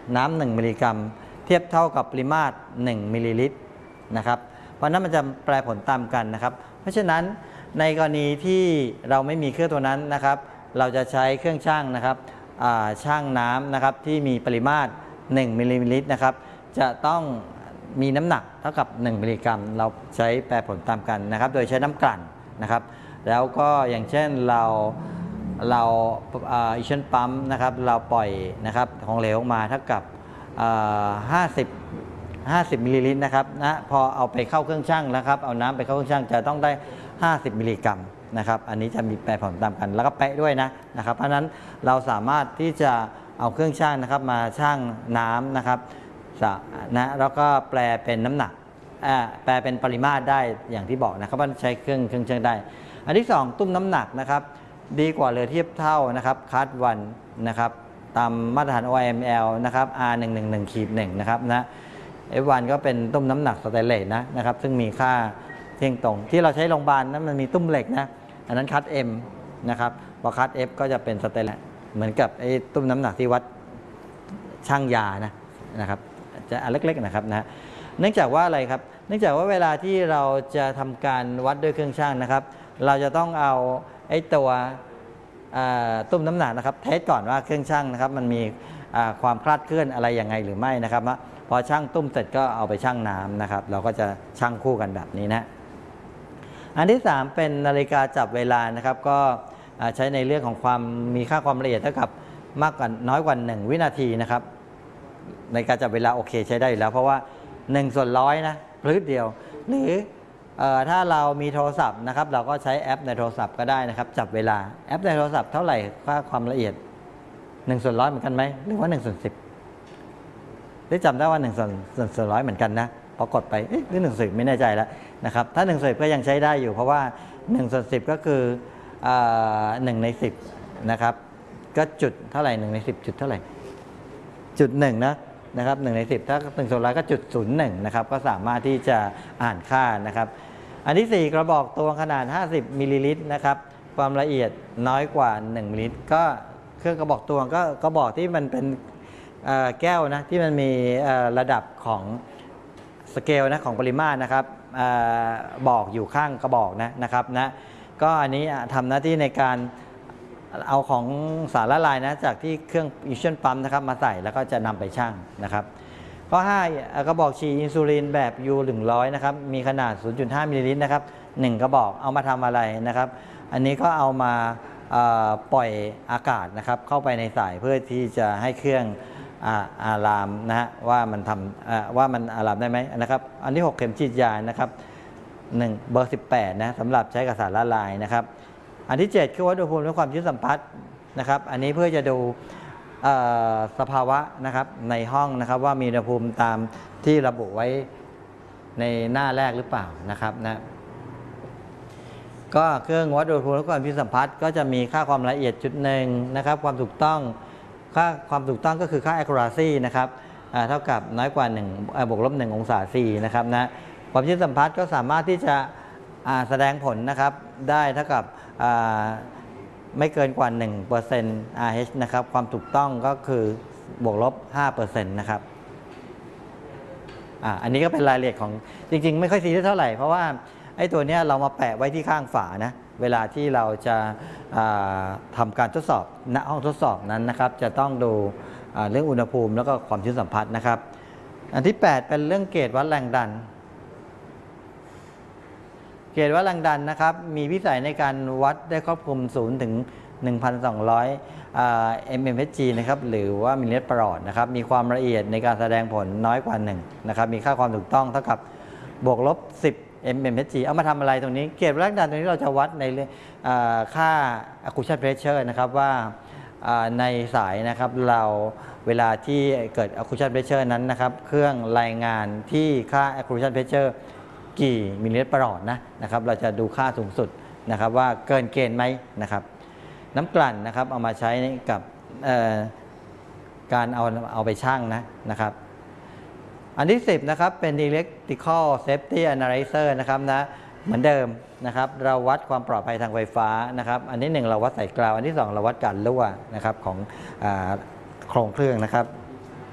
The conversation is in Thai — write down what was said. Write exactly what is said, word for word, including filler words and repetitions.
น้ำหนึ่งมิลลิกรัมเทียบเท่ากับปริมาตรหนึ่งมิลลิลิตรนะครับเพราะนั้นมันจะแปลผลตามกันนะครับเพราะฉะนั้นในกรณีที่เราไม่มีเครื่องตัวนั้นนะครับเราจะใช้เครื่องชั่งนะครับช่างน้ำนะครับที่มีปริมาตรหนึ่งมิลลิลิตรนะครับจะต้องมีน้ำหนักเท่ากับหนึ่งมิลลิกรัมเราใช้แปรผลตามกันนะครับโดยใช้น้ำกลั่นนะครับแล้วก็อย่างเช่นเราเราอิชชั่นปั๊มนะครับเราปล่อยนะครับของเหลวออกมาเท่ากับห้าสิบ ห้าสิบมิลลิลิตรนะครับนะพอเอาไปเข้าเครื่องชั่งนะครับเอาน้ำไปเข้าเครื่องชั่งจะต้องได้ห้าสิบมิลลิกรัมนะครับอันนี้จะมีแปรผลตามกันแล้วก็เป๊ะด้วยนะนะครับเพราะฉะนั้นเราสามารถที่จะเอาเครื่องชั่งนะครับมาชั่งน้ำนะครับนะแล้วก็แปลเป็นน้ำหนักแปลเป็นปริมาตรได้อย่างที่บอกนะครับว่าใช้เครื่องเครื่องชั่งได้อันที่สองตุ้มน้ำหนักนะครับดีกว่าเรือเทียบเท่านะครับคัสวันนะครับตามมาตรฐาน โอ ไอ เอ็ม แอล นะครับ อาร์ หนึ่ง หนึ่ง หนึ่ง หนึ่ง นะครับนะ เอฟ วัน ก็เป็นตุ้มน้ำหนักสแตนเลสนะนะครับซึ่งมีค่าเที่ยงตรงที่เราใช้โรงพยาบาลนั้นมันมีตุ้มเหล็กนะอันนั้นคัส M นะครับพอคัส F ก็จะเป็นสแตนเลสเหมือนกับไอ้ตุ้มน้ำหนักที่วัดช่างยานะนะครับจะอันเล็กๆนะครับนะเนื่องจากว่าอะไรครับเนื่องจากว่าเวลาที่เราจะทำการวัดด้วยเครื่องชั่งนะครับเราจะต้องเอาไอ้ตัวตุ้มน้ำหนักนะครับเทสก่อนว่าเครื่องชั่งนะครับมันมีความคลาดเคลื่อนอะไรยังไงหรือไม่นะครับพอชั่งตุ้มเสร็จก็เอาไปชั่งน้ำนะครับเราก็จะชั่งคู่กันแบบนี้นะอันที่สามเป็นนาฬิกาจับเวลานะครับก็ใช้ในเรื่องของความมีค่าความละเอียดเท่ากับมากกว่าน้อยกว่าหนึ่งวินาทีนะครับในการจับเวลาโอเคใช้ได้อยู่แล้วเพราะว่าหนึ่งส่วนร้อยนะพลึดเดียวหรือถ้าเรามีโทรศัพท์นะครับเราก็ใช้แอปในโทรศัพท์ก็ได้นะครับจับเวลาแอปในโทรศัพท์เท่าไหร่ค่าความละเอียดหนึ่งส่วนร้อยเหมือนกันไหมหรือว่าหนึ่งส่วนสิบได้จำได้ว่าหนึ่งส่วนส่วนร้อยเหมือนกันนะพอกดไปเอ๊ะหรือหนึ่งส่วนไม่แน่ใจแล้วนะครับถ้าหนึ่งส่วนก็ยังใช้ได้อยู่เพราะว่าหนึ่งส่วนสิบก็คือหนึ่งในสิบนะครับก็จุดเท่าไหร่หนึ่งในสิบจุดเท่าไหร่จุดหนึ่งนะนะครับหนึ่งในสิบถ้าหนึ่งส่วนร้อยก็จุดศูนย์หนึ่งนะครับก็สามารถที่จะอ่านค่านะครับอันที่สี่กระบอกตวงขนาดห้าสิบมิลลิลิตรนะครับความละเอียดน้อยกว่าหนึ่งมิลลิลิตรก็เครื่องกระบอกตวงก็กระบอกที่มันเป็นแก้วนะที่มันมีระดับของสเกลนะของปริมาตรนะครับบอกอยู่ข้างกระบอกนะนะครับนะก็อันนี้ทำหน้าที่ในการเอาของสารละลายนะจากที่เครื่องอิชชั่นปั๊มนะครับมาใส่แล้วก็จะนำไปชั่งนะครับข้อห้ากระบอกฉีดอินซูลินแบบ ยู หนึ่งร้อยนะครับมีขนาด ศูนย์จุดห้า มิลลิลิตรนะครับหนึ่งกระบอกเอามาทำอะไรนะครับอันนี้ก็เอามาปล่อยอากาศนะครับเข้าไปในสายเพื่อที่จะให้เครื่องอารามนะฮะว่ามันทำว่ามันอารามได้ไหมนะครับอันที่หกเข็มฉีดยานะครับหนึ่งเบอร์สิบแปดนะสำหรับใช้กับสารละลายนะครับอันที่เจ็ดคือวัดอุณหภูมิและความชื้นสัมผัสนะครับอันนี้เพื่อจะดูสภาวะนะครับในห้องนะครับว่ามีอุณหภูมิตามที่ระบุไว้ในหน้าแรกหรือเปล่านะครับนะก็เครื่องวัดอุณหภูมิและความชื้นสัมผัสก็จะมีค่าความละเอียดจุดหนึ่งนะครับความถูกต้องค่าความถูกต้องก็คือค่า accuracy นะครับเท่ากับน้อยกว่าหนึ่งบวกลบหนึ่งองศาซีนะครับนะความชื้นสัมผัสก็สามารถที่จะแสดงผลนะครับได้เท่ากับไม่เกินกว่า หนึ่งเปอร์เซ็นต์ อาร์ เอช นะครับความถูกต้องก็คือบวกลบ ห้าเปอร์เซ็นต์ นะครับอ่าอันนี้ก็เป็นรายละเอียดของจริงๆไม่ค่อยซีเรียสเท่าไหร่เพราะว่าไอ้ตัวนี้เรามาแปะไว้ที่ข้างฝานะเวลาที่เราจะทำการทดสอบณห้องทดสอบนั้นนะครับจะต้องดูเรื่องอุณหภูมิแล้วก็ความชื้นสัมผัสนะครับอันที่แปดเป็นเรื่องเกจวัดแรงดันเกจวัดแรงดันนะครับมีวิสัยในการวัดได้ครอบคลุมศูนย์ถึง หนึ่งพันสองร้อย เอ็ม เอ็ม เอช จี นะครับหรือว่ามิลลิลิตรประหลอดนะครับมีความละเอียดในการแสดงผลน้อยกว่าหนึ่งนะครับมีค่าความถูกต้องเท่ากับบวกลบสิบ เอ็ม เอ็ม เอช จี เอามาทำอะไรตรงนี้เกจวัดแรงดันตรงนี้เราจะวัดในค่า accretion pressure นะครับว่าในสายนะครับเราเวลาที่เกิด accretion pressure นั้นนะครับเครื่องรายงานที่ค่า accretion pressureกี่มิลลิลิตรประหลอดนะนะครับเราจะดูค่าสูงสุดนะครับว่าเกินเกณฑ์ไหมนะครับน้ำกลั่นนะครับเอามาใช้กับการเอาเอาไปชั่งนะนะครับอันที่สิบนะครับเป็น electrical safety analyzer นะครับนะเหมือนเดิมนะครับเราวัดความปลอดภัยทางไฟฟ้านะครับอันที่หนึ่งเราวัดสายกราวอันที่สองเราวัดการรั่วนะครับของโครงเครื่องนะครับ